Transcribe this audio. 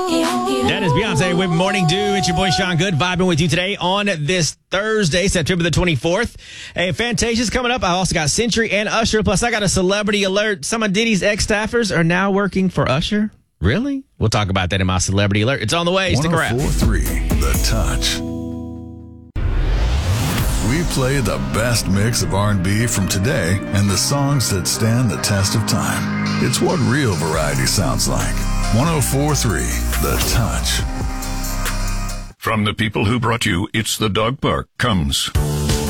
That is Beyonce with Morning Dew. It's your boy Sean Good vibing with you today on this Thursday, September the 24th. Hey, Fantasia's coming up. I also got Century and Usher. Plus, I got a celebrity alert. Some of Diddy's ex-staffers are now working for Usher. Really? We'll talk about that in my celebrity alert. It's on the way. Stick around. 104.3 The Touch. We play the best mix of R&B from today and the songs that stand the test of time. It's what real variety sounds like. 104.3 The Touch. From the people who brought you It's the Dog Park comes